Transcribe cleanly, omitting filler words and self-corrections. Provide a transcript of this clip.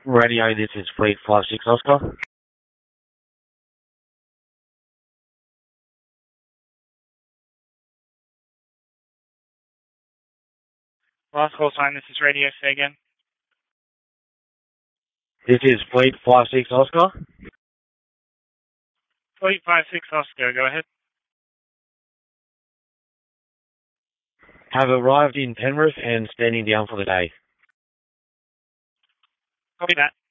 Radio, this is Fleet 56 Oscar. Last call sign, this is Radio, say again. This is Fleet 56 Oscar. Fleet 56 Oscar, go ahead. Have arrived in Penrith and standing down for the day. Copy that.